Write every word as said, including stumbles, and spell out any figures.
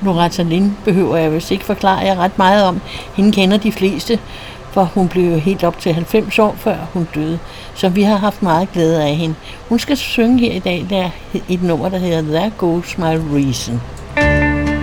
Loretta Lynn behøver jeg vist ikke forklare jer ret meget om. Hende kender de fleste, for hun blev jo helt op til halvfems år, før hun døde. Så vi har haft meget glæde af hende. Hun skal synge her i dag, der er et nummer, der hedder There Goes My Reason.